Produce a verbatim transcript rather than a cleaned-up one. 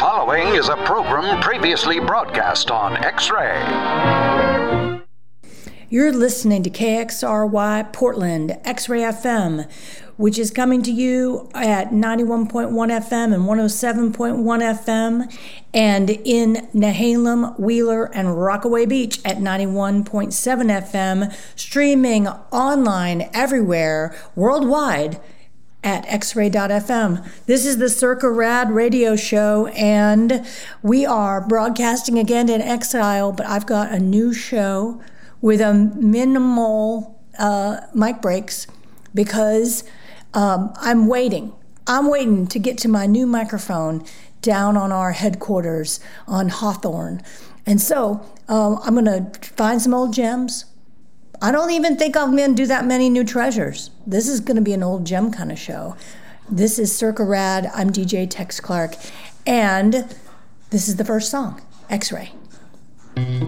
following is a program previously broadcast on X-Ray. You're listening to K X R Y Portland X-Ray F M, which is coming to you at ninety-one point one F M and one oh seven point one F M, and in Nehalem, Wheeler, and Rockaway Beach at ninety-one point seven F M, streaming online everywhere, worldwide, at x ray dot f m. This is the Circa Rad radio show, and we are broadcasting again in exile, but I've got a new show with a minimal uh, mic breaks because um, I'm waiting. I'm waiting to get to my new microphone down on our headquarters on Hawthorne. And so um, I'm going to find some old gems. I don't even think I'm going to do that many new treasures. This is going to be an old gem kind of show. This is Circa Rad. I'm D J Tex Clark. And this is the first song, X-Ray.